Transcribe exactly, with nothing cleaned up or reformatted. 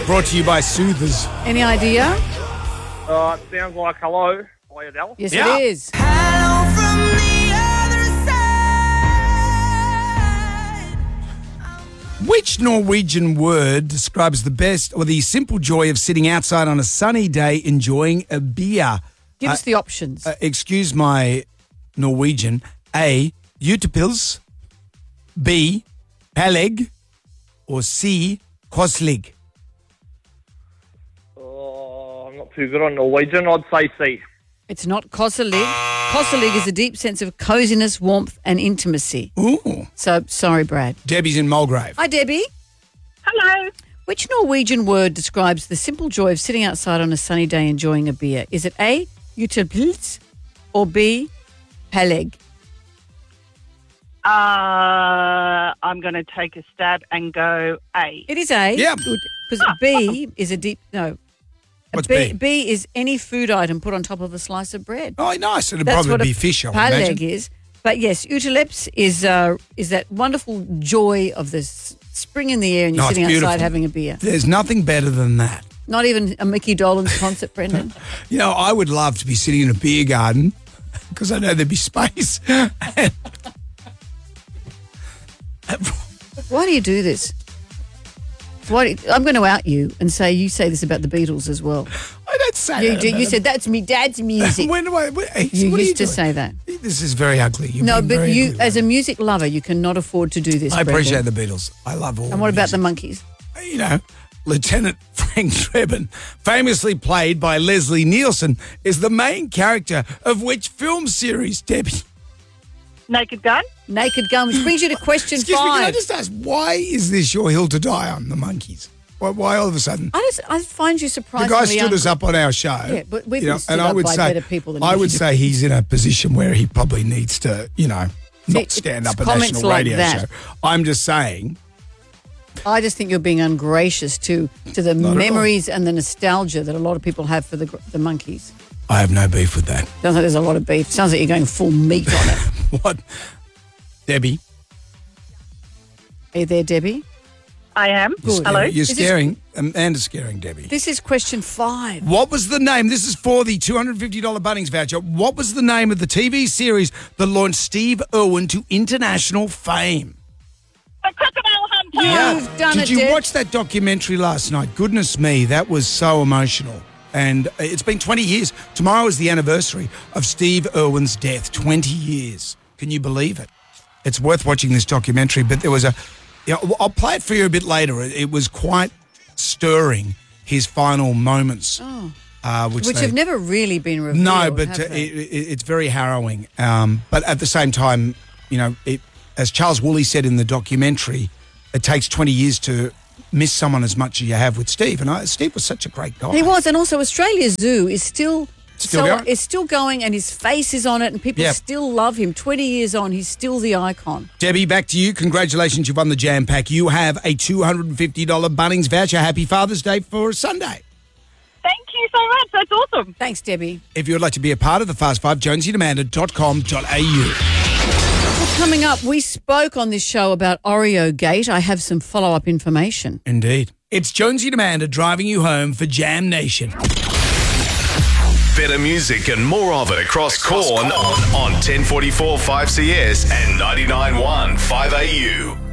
Brought to you by Soothers. Any idea? Uh, it sounds like Hello by Adele. Yes, Yeah. it is. Hello from the other side. Which Norwegian word describes the best or the simple joy of sitting outside on a sunny day enjoying a beer? Give Uh, us the options. Uh, excuse my Norwegian. A. Utepils. B. Peleg. Or C. Koslig. Oh, I'm not too good on Norwegian. I'd say C. It's not kosselig. Kosselig is a deep sense of coziness, warmth, and intimacy. Ooh. So, sorry, Brad. Debbie's in Mulgrave. Hi, Debbie. Hello. Which Norwegian word describes the simple joy of sitting outside on a sunny day enjoying a beer? Is it A, utepils, or B, peleg? Uh, I'm going to take a stab and go A. It is A. Yeah. Because B is a deep, no. What's B, B? B is any food item put on top of a slice of bread. Oh, nice. It'd That's probably what be a fish, I would peleg imagine. is. But yes, utelips is uh, is that wonderful joy of the s- spring in the air and you're No, it's sitting beautiful. outside having a beer. There's nothing better than that. Not even a Mickey Dolenz concert, Brendan. You know, I would love to be sitting in a beer garden because I know there'd be space. Why do you do this? Why do, I'm going to out you and say you say this about the Beatles as well. I don't say You, that. do, you about said that's me dad's music. When do I? When, hey, You what are used to doing? say that. This is very ugly. You're No, being but very you, ugly, as a Brendan. music lover, you cannot afford to do this. I Brendan. appreciate the Beatles. I love all. And what about the music. monkeys? You know, Lieutenant Frank Drebin, famously played by Leslie Nielsen, is the main character of which film series, Debbie? Naked Gun? Naked Gun, which brings you to question Excuse me, can I five. just ask, why is this your hill to die on, the monkeys? Why, why all of a sudden? I just I find you The surprisingly guy stood un- us up on our show. Yeah, but we've you know, been stood and I up would by say, better people than I you. would say he's in a position where he probably needs to, you know, not it's stand up a comments national like radio that. show. I'm just saying, I just think you're being ungracious to to the Not at all. memories and the nostalgia that a lot of people have for the gr- the monkeys. I have no beef with that. Sounds like there's a lot of beef. Sounds like you're going full meat on it. What, Debbie? Are you there, Debbie? I am. Good. Hello. You're Is this- scaring, Amanda's scaring Debbie. This is question five. What was the name? This is for the two hundred fifty dollars Bunnings voucher. What was the name of the T V series that launched Steve Irwin to international fame? The Crocodile Hunter. You've done Did it, you Deb. watch that documentary last night? Goodness me, that was so emotional. And it's been twenty years. Tomorrow is the anniversary of Steve Irwin's death. twenty years. Can you believe it? It's worth watching this documentary. But there was a... Yeah, I'll play it for you a bit later. It, it was quite stirring, his final moments. Oh. Uh, which Which they- have never really been revealed. No, but have uh, it, they? it, it's very harrowing. Um, but at the same time, you know, it, as Charles Woolley said in the documentary, it takes twenty years to miss someone as much as you have with Steve. And I, Steve was such a great guy. He was, and also Australia Zoo is still Still so- going? It's still going, and his face is on it, and people Yep. still love him. Twenty years on, he's still the icon. Debbie, back to you. Congratulations, you've won the Jam Pack. You have a two hundred fifty dollars Bunnings voucher. Happy Father's Day for Sunday. Thank you so much. That's awesome. Thanks, Debbie. If you would like to be a part of the Fast Five, jonesy and amanda dot com dot a u. Well, coming up, we spoke on this show about Oreo Gate. I have some follow-up information. Indeed. It's Jonesy and Amanda driving you home for Jam Nation. Better music and more of it across Corn on, on ten forty-four five C S and ninety-nine point one five A U.